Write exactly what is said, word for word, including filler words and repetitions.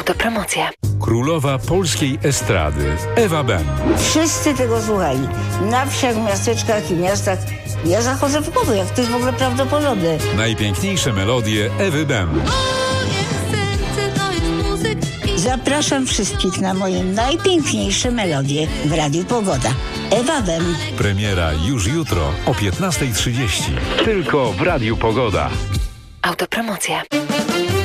Autopromocja. Królowa polskiej estrady Ewa Ben. Wszyscy tego słuchali. Na wsiach, miasteczkach i miastach. Ja zachodzę w głowę, jak to jest w ogóle prawdopodobne. Najpiękniejsze melodie Ewy Ben. Zapraszam wszystkich na moje najpiękniejsze melodie w Radiu Pogoda. Ewa Ben. Premiera już jutro o piętnasta trzydzieści. Tylko w Radiu Pogoda. Autopromocja.